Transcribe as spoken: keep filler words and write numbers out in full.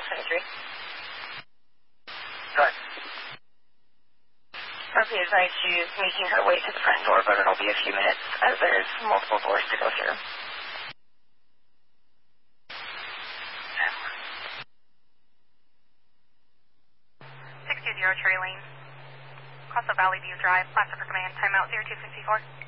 seventy-three. Go ahead. R P advised she's making her way to the front door, but it'll be a few minutes as there's multiple doors to go through. six two zero Cherry Lane. Coastal Valley View Drive, last upper command, timeout zero two six four.